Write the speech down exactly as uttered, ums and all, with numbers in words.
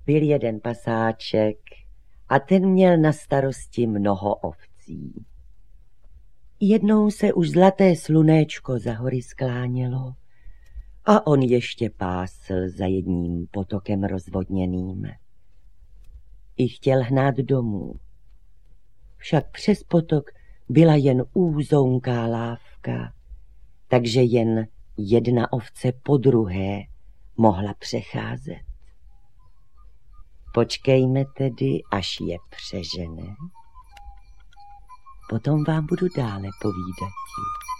Byl jeden pasáček a ten měl na starosti mnoho ovcí. Jednou se už zlaté slunéčko za hory sklánělo a on ještě pásl za jedním potokem rozvodněným. I chtěl hnát domů. Však přes potok byla jen úzonká lávka, takže jen jedna ovce po druhé mohla přecházet. Počkejme tedy, až je přežene. Potom vám budu dále povídati.